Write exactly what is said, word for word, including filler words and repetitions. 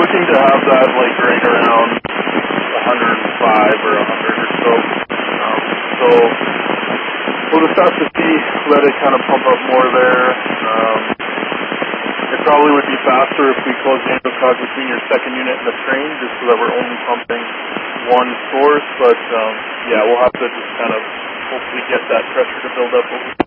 looking to have that like right around one hundred five or one hundred or so. Um, so we'll just have to see, let it kind of pump up more there. Um, it probably would be faster if we close the endocog between your second unit and the train, just so that we're only pumping one source. But um, yeah, we'll have to just kind of hopefully get that pressure to build up over